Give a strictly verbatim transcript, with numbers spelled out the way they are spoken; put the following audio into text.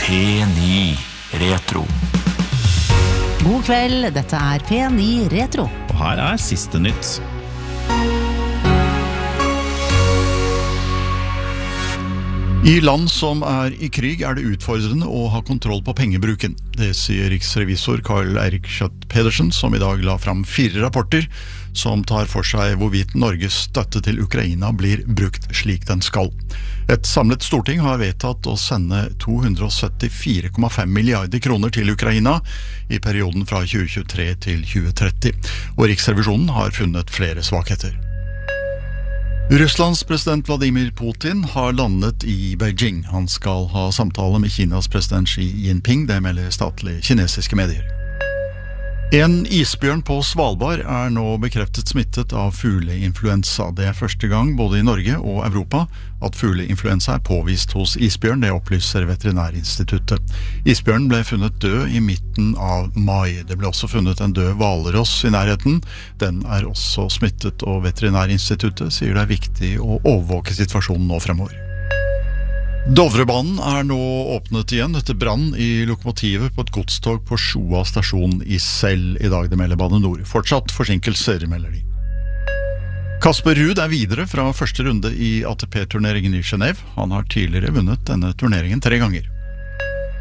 P ni Retro. God kveld, dette er P ni Retro. Og her er siste nytt. I land som er i krig er det utfordrende å ha kontroll på pengebruken. Det sier riksrevisor Karl Eirik Schjøtt-Pedersen, som i dag la fram fire rapporter som tar for seg hvorvidt Norges støtte til Ukraina blir brukt slik den skal. Et samlet storting har vedtatt å sende to hundre syttifire komma fem milliarder kroner til Ukraina i perioden fra tjue tjuetre til tjue tretti, og Riksrevisjonen har funnet flere svakheter. Russlands president Vladimir Putin har landet i Beijing. Han skal ha samtale med Kinas president Xi Jinping, det melder statlige kinesiske medier. En isbjørn på Svalbard er nå bekreftet smittet av fugleinfluensa. Det er første gang både i Norge og Europa at fugleinfluensa er påvist hos isbjørn, det opplyser Veterinærinstituttet. Isbjørnen ble funnet død i midten av mai. Det ble også funnet en død hvalross i nærheten. Den er også smittet, og Veterinærinstituttet sier det er viktig å overvåke situasjonen nå fremover. Dovrebanen er nå åpnet igjen etter brann i lokomotivet på et godstog på Sjoa stasjon i Sel i dag, det melder Bane Nor. Fortsatt forsinkelser, melder de. Kasper Ruud er videre fra første runde i A T P-turneringen i Genève. Han har tidligere vunnet denne turneringen tre ganger.